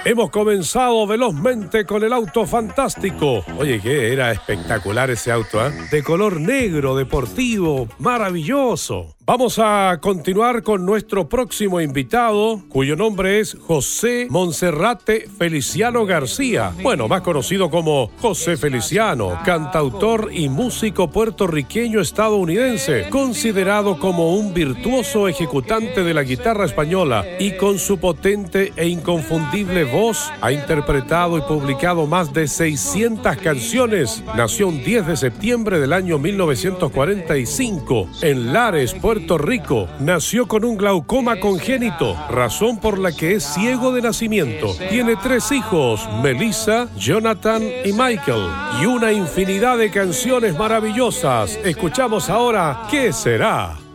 Hemos comenzado velozmente con el auto fantástico. Oye, que era espectacular ese auto, ¿eh? De color negro, deportivo, maravilloso. Vamos a continuar con nuestro próximo invitado, cuyo nombre es José Monserrate Feliciano García. Bueno, más conocido como José Feliciano, cantautor y músico puertorriqueño estadounidense, considerado como un virtuoso ejecutante de la guitarra española y con su potente e inconfundible voz ha interpretado y publicado más de 600 canciones. Nació un 10 de septiembre del año 1945 en Lares, Puerto Rico. Nació con un glaucoma congénito, razón por la que es ciego de nacimiento. Tiene 3 hijos, Melissa, Jonathan y Michael, y una infinidad de canciones maravillosas. Escuchamos ahora ¿Qué será?